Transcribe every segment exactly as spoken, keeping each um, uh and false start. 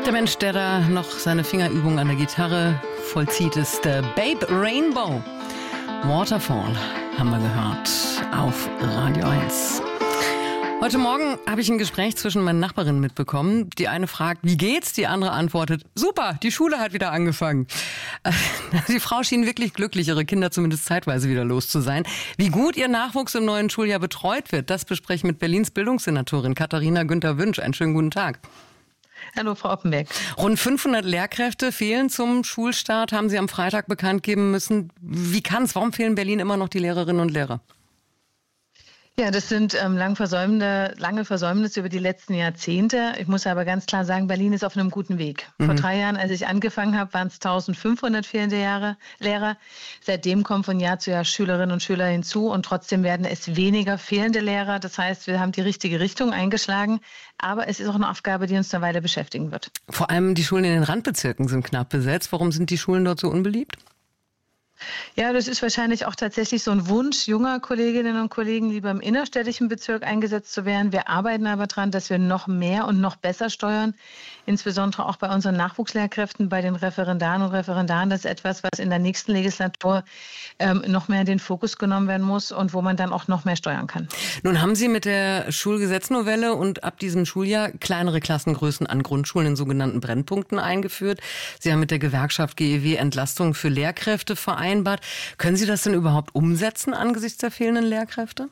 Der Mensch, der da noch seine Fingerübung an der Gitarre vollzieht, ist der Babe Rainbow. Waterfall haben wir gehört auf Radio eins. Heute Morgen habe ich ein Gespräch zwischen meinen Nachbarinnen mitbekommen. Die eine fragt, wie geht's? Die andere antwortet, super, die Schule hat wieder angefangen. Die Frau schien wirklich glücklich, ihre Kinder zumindest zeitweise wieder los zu sein. Wie gut ihr Nachwuchs im neuen Schuljahr betreut wird, das bespreche ich mit Berlins Bildungssenatorin Katharina Günther-Wünsch. Einen schönen guten Tag. Hallo, Frau Oppenbeck. Rund fünfhundert Lehrkräfte fehlen zum Schulstart, haben Sie am Freitag bekannt geben müssen. Wie kann's? Warum fehlen in Berlin immer noch die Lehrerinnen und Lehrer? Ja, das sind ähm, lang versäumte, lange Versäumnisse über die letzten Jahrzehnte. Ich muss aber ganz klar sagen, Berlin ist auf einem guten Weg. Mhm. Vor drei Jahren, als ich angefangen habe, waren es eintausendfünfhundert fehlende Jahre, Lehrer. Seitdem kommen von Jahr zu Jahr Schülerinnen und Schüler hinzu und trotzdem werden es weniger fehlende Lehrer. Das heißt, wir haben die richtige Richtung eingeschlagen. Aber es ist auch eine Aufgabe, die uns eine Weile beschäftigen wird. Vor allem die Schulen in den Randbezirken sind knapp besetzt. Warum sind die Schulen dort so unbeliebt? Ja, das ist wahrscheinlich auch tatsächlich so ein Wunsch junger Kolleginnen und Kollegen, lieber im innerstädtischen Bezirk eingesetzt zu werden. Wir arbeiten aber daran, dass wir noch mehr und noch besser steuern, insbesondere auch bei unseren Nachwuchslehrkräften, bei den Referendaren und Referendaren. Das ist etwas, was in der nächsten Legislatur ähm, noch mehr in den Fokus genommen werden muss und wo man dann auch noch mehr steuern kann. Nun haben Sie mit der Schulgesetznovelle und ab diesem Schuljahr kleinere Klassengrößen an Grundschulen in sogenannten Brennpunkten eingeführt. Sie haben mit der Gewerkschaft G E W Entlastung für Lehrkräfte vereinbart. Können Sie das denn überhaupt umsetzen angesichts der fehlenden Lehrkräfte?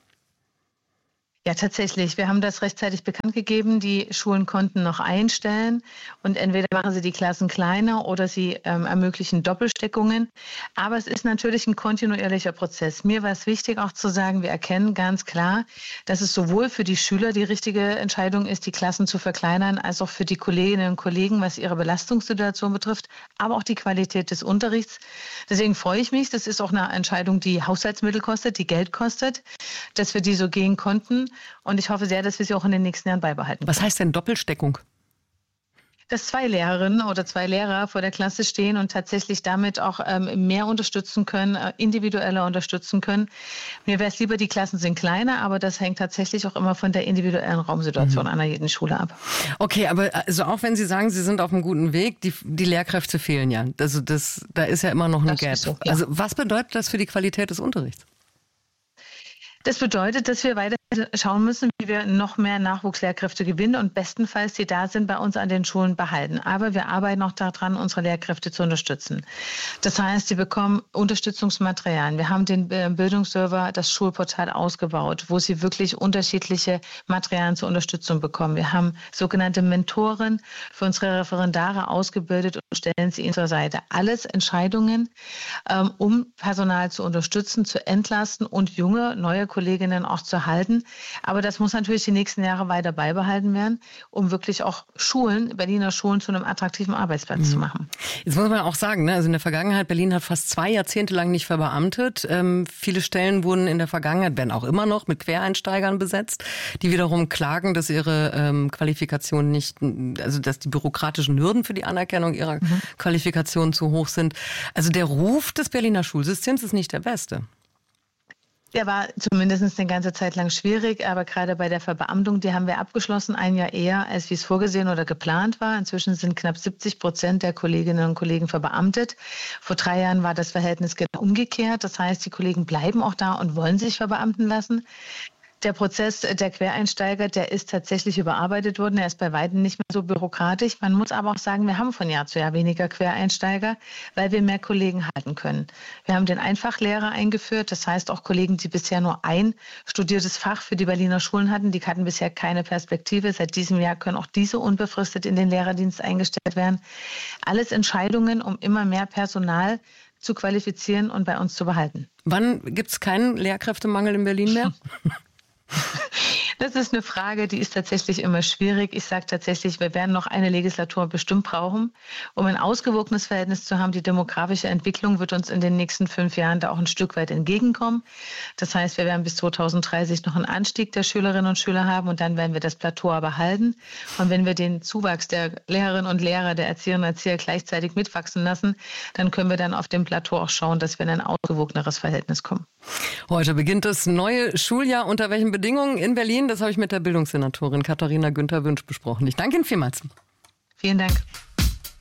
Ja, tatsächlich. Wir haben das rechtzeitig bekannt gegeben. Die Schulen konnten noch einstellen und entweder machen sie die Klassen kleiner oder sie ähm, ermöglichen Doppelsteckungen. Aber es ist natürlich ein kontinuierlicher Prozess. Mir war es wichtig auch zu sagen, wir erkennen ganz klar, dass es sowohl für die Schüler die richtige Entscheidung ist, die Klassen zu verkleinern, als auch für die Kolleginnen und Kollegen, was ihre Belastungssituation betrifft, aber auch die Qualität des Unterrichts. Deswegen freue ich mich. Das ist auch eine Entscheidung, die Haushaltsmittel kostet, die Geld kostet, dass wir die so gehen konnten. Und ich hoffe sehr, dass wir sie auch in den nächsten Jahren beibehalten. Was heißt denn Doppelsteckung? Dass zwei Lehrerinnen oder zwei Lehrer vor der Klasse stehen und tatsächlich damit auch ähm, mehr unterstützen können, äh, individueller unterstützen können. Mir wäre es lieber, die Klassen sind kleiner, aber das hängt tatsächlich auch immer von der individuellen Raumsituation mhm. an jeden Schule ab. Okay, aber also auch wenn Sie sagen, Sie sind auf einem guten Weg, die, die Lehrkräfte fehlen ja. Also das, da ist ja immer noch ein das Gap. So, ja. Also was bedeutet das für die Qualität des Unterrichts? Das bedeutet, dass wir weiter schauen müssen, wie wir noch mehr Nachwuchslehrkräfte gewinnen und bestenfalls, die da sind, bei uns an den Schulen behalten. Aber wir arbeiten auch daran, unsere Lehrkräfte zu unterstützen. Das heißt, sie bekommen Unterstützungsmaterialien. Wir haben den Bildungsserver, das Schulportal ausgebaut, wo sie wirklich unterschiedliche Materialien zur Unterstützung bekommen. Wir haben sogenannte Mentoren für unsere Referendare ausgebildet und stellen sie ihnen zur Seite. Alles Entscheidungen, ähm, um Personal zu unterstützen, zu entlasten und junge, neue Kolleginnen auch zu halten. Aber das muss natürlich die nächsten Jahre weiter beibehalten werden, um wirklich auch Schulen, Berliner Schulen zu einem attraktiven Arbeitsplatz mhm. zu machen. Jetzt muss man auch sagen, ne, also in der Vergangenheit, Berlin hat fast zwei Jahrzehnte lang nicht verbeamtet. Ähm, viele Stellen wurden in der Vergangenheit, werden auch immer noch mit Quereinsteigern besetzt, die wiederum klagen, dass ihre ähm, Qualifikation nicht, also dass die bürokratischen Hürden für die Anerkennung ihrer mhm. Qualifikation zu hoch sind. Also der Ruf des Berliner Schulsystems ist nicht der beste. Der war zumindest eine ganze Zeit lang schwierig, aber gerade bei der Verbeamtung, die haben wir abgeschlossen, ein Jahr eher, als wie es vorgesehen oder geplant war. Inzwischen sind knapp siebzig Prozent der Kolleginnen und Kollegen verbeamtet. Vor drei Jahren war das Verhältnis genau umgekehrt. Das heißt, die Kollegen bleiben auch da und wollen sich verbeamten lassen. Der Prozess der Quereinsteiger, der ist tatsächlich überarbeitet worden. Er ist bei weitem nicht mehr so bürokratisch. Man muss aber auch sagen, wir haben von Jahr zu Jahr weniger Quereinsteiger, weil wir mehr Kollegen halten können. Wir haben den Einfachlehrer eingeführt. Das heißt, auch Kollegen, die bisher nur ein studiertes Fach für die Berliner Schulen hatten, die hatten bisher keine Perspektive. Seit diesem Jahr können auch diese unbefristet in den Lehrerdienst eingestellt werden. Alles Entscheidungen, um immer mehr Personal zu qualifizieren und bei uns zu behalten. Wann gibt es keinen Lehrkräftemangel in Berlin mehr? Das ist eine Frage, die ist tatsächlich immer schwierig. Ich sage tatsächlich, wir werden noch eine Legislatur bestimmt brauchen, um ein ausgewogenes Verhältnis zu haben. Die demografische Entwicklung wird uns in den nächsten fünf Jahren da auch ein Stück weit entgegenkommen. Das heißt, wir werden bis zweitausenddreißig noch einen Anstieg der Schülerinnen und Schüler haben und dann werden wir das Plateau aber halten. Und wenn wir den Zuwachs der Lehrerinnen und Lehrer, der Erzieherinnen und Erzieher gleichzeitig mitwachsen lassen, dann können wir dann auf dem Plateau auch schauen, dass wir in ein ausgewogeneres Verhältnis kommen. Heute beginnt das neue Schuljahr. Unter welchen Bedingungen in Berlin? Das habe ich mit der Bildungssenatorin Katharina Günther-Wünsch besprochen. Ich danke Ihnen vielmals. Vielen Dank.